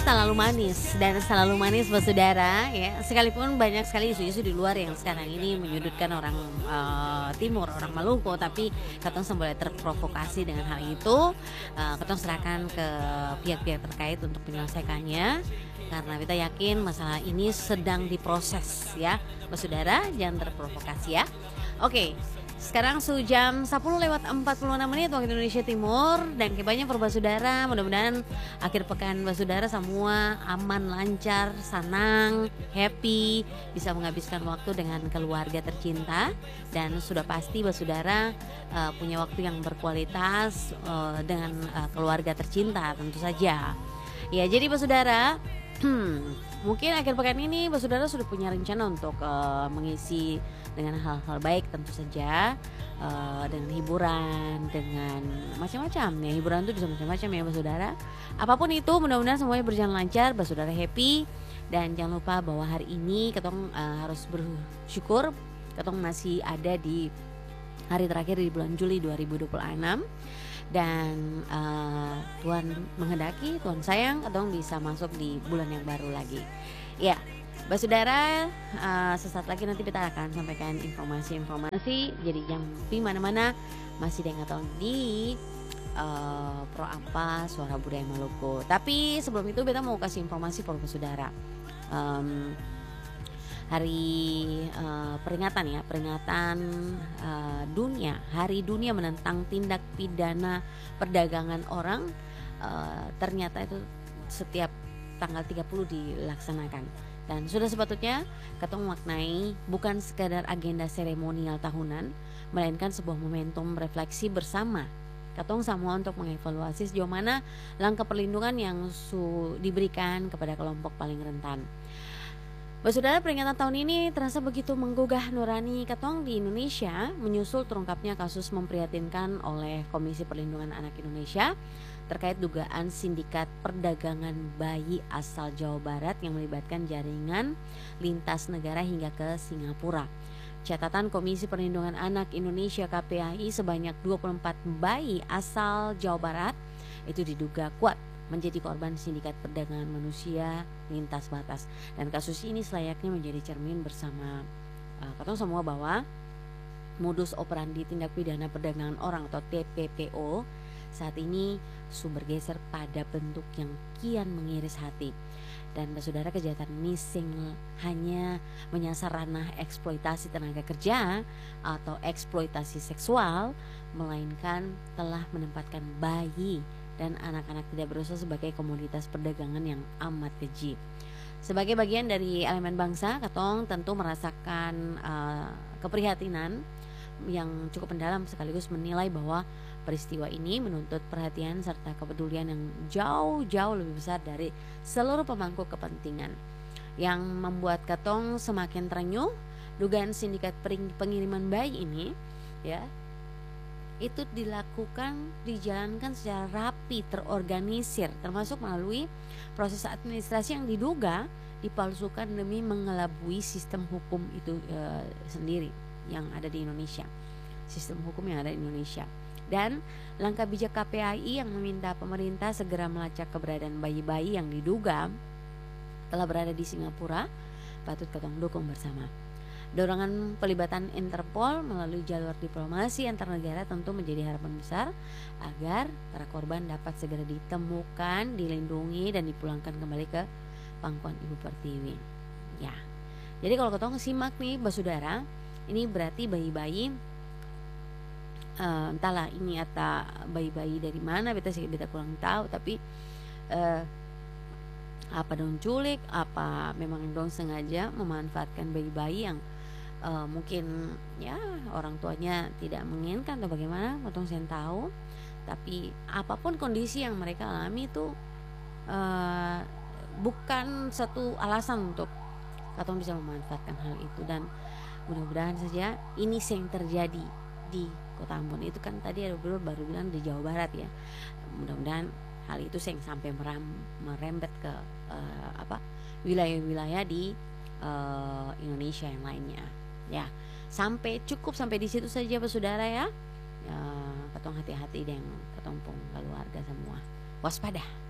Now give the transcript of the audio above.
selalu manis dan selalu manis bersaudara ya. Sekalipun banyak sekali isu-isu di luar yang sekarang ini menyudutkan orang timur, orang Maluku, tapi katong semboleh terprovokasi dengan hal itu. Katong serahkan ke pihak-pihak terkait untuk menyelesaikannya karena kita yakin masalah ini sedang diproses ya. Bersaudara, jangan terprovokasi ya. Oke. Sekarang jam 10:46 waktu Indonesia Timur. Dan kebanyakan per Basudara, mudah-mudahan akhir pekan Basudara semua aman, lancar, senang, happy, bisa menghabiskan waktu dengan keluarga tercinta. Dan sudah pasti Basudara punya waktu yang berkualitas dengan keluarga tercinta tentu saja. Ya, jadi Basudara mungkin akhir pekan ini Basudara sudah punya rencana untuk mengisi dengan hal-hal baik tentu saja, dengan hiburan, dengan macam-macam ya. Hiburan itu bisa macam-macam ya Basudara. Apapun itu mudah-mudahan semuanya berjalan lancar, Basudara happy. Dan jangan lupa bahwa hari ini ketong harus bersyukur ketong masih ada di hari terakhir di bulan Juli 2026. Dan Tuhan menghendaki, Tuhan sayang ketong bisa masuk di bulan yang baru lagi. Ya, Basudara, sesaat lagi nanti kita akan sampaikan informasi-informasi. Jadi yang di mana-mana masih dengan ketong di Pro Ampa Suara Budaya Maluku. Tapi sebelum itu kita mau kasih informasi for Basudara. Hari peringatan dunia, Hari Dunia menentang tindak pidana perdagangan orang, ternyata itu setiap tanggal 30 dilaksanakan. Dan sudah sepatutnya ketong memaknai bukan sekadar agenda seremonial tahunan, melainkan sebuah momentum refleksi bersama ketong semua untuk mengevaluasi sejauh mana langkah perlindungan yang diberikan kepada kelompok paling rentan. Saudara, peringatan tahun ini terasa begitu menggugah nurani ketong di Indonesia menyusul terungkapnya kasus memprihatinkan oleh Komisi Perlindungan Anak Indonesia terkait dugaan sindikat perdagangan bayi asal Jawa Barat yang melibatkan jaringan lintas negara hingga ke Singapura. Catatan Komisi Perlindungan Anak Indonesia KPAI, sebanyak 24 bayi asal Jawa Barat itu diduga kuat menjadi korban sindikat perdagangan manusia lintas batas. Dan kasus ini selayaknya menjadi cermin bersama ketong semua bahwa modus operandi tindak pidana perdagangan orang atau TPPO saat ini bergeser pada bentuk yang kian mengiris hati. Dan saudara, kejahatan ini hanya menyasar ranah eksploitasi tenaga kerja atau eksploitasi seksual, melainkan telah menempatkan bayi dan anak-anak tidak berusaha sebagai komoditas perdagangan yang amat keji. Sebagai bagian dari elemen bangsa, ketong tentu merasakan keprihatinan yang cukup mendalam, sekaligus menilai bahwa peristiwa ini menuntut perhatian serta kepedulian yang jauh-jauh lebih besar dari seluruh pemangku kepentingan. Yang membuat ketong semakin terenyuh, dugaan sindikat pengiriman bayi ini ya itu dijalankan secara rapi, terorganisir, termasuk melalui proses administrasi yang diduga dipalsukan demi mengelabui sistem hukum itu sendiri yang ada di Indonesia, sistem hukum yang ada di Indonesia. Dan langkah bijak KPAI yang meminta pemerintah segera melacak keberadaan bayi-bayi yang diduga telah berada di Singapura patut ketong dukung bersama. Dorongan pelibatan Interpol melalui jalur diplomasi antar negara tentu menjadi harapan besar agar para korban dapat segera ditemukan, dilindungi, dan dipulangkan kembali ke pangkuan Ibu Pertiwi. Ya, jadi kalau ketong simak nih Basudara, ini berarti bayi-bayi entahlah ini atau bayi-bayi dari mana, beta kurang tahu, tapi apa dong culik, apa memang dong sengaja memanfaatkan bayi-bayi yang mungkin ya orang tuanya tidak menginginkan atau bagaimana, potong saya tahu. Tapi apapun kondisi yang mereka alami itu bukan satu alasan untuk katong bisa memanfaatkan hal itu. Dan mudah-mudahan saja ini yang terjadi di Kota Ambon itu kan tadi ada baru bilang di Jawa Barat ya. Mudah-mudahan hal itu yang sampai merembet ke wilayah-wilayah di Indonesia yang lainnya. Ya, cukup sampai di situ saja Saudara ya. Ketong hati-hati dan ketong keluarga semua. Waspada.